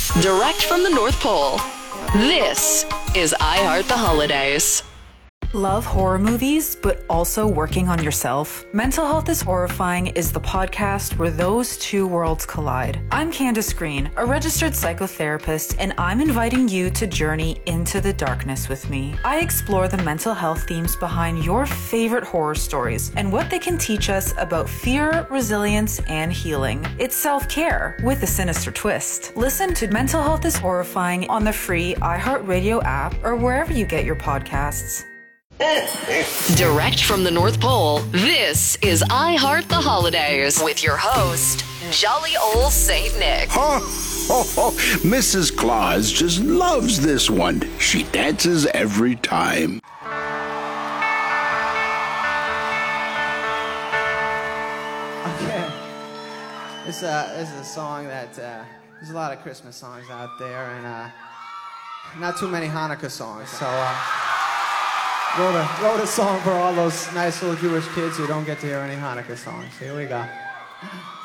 Direct from the North Pole. This is I Heart the Holidays. Love horror movies, but also working on yourself? Mental Health is Horrifying is the podcast where those two worlds collide. I'm Candace Green, a registered psychotherapist, and I'm inviting you to journey into the darkness with me. I explore the mental health themes behind your favorite horror stories and what they can teach us about fear, resilience, and healing. It's self-care with a sinister twist. Listen to Mental Health is Horrifying on the free iHeartRadio app or wherever you get your podcasts. Direct from the North Pole, this is I Heart the Holidays with your host, Jolly Old Saint Nick. Mrs. Claus just loves this one. She dances every time. Okay. This is a song that, there's a lot of Christmas songs out there, and not too many Hanukkah songs, so wrote a song for all those nice little Jewish kids who don't get to hear any Hanukkah songs. Here we go.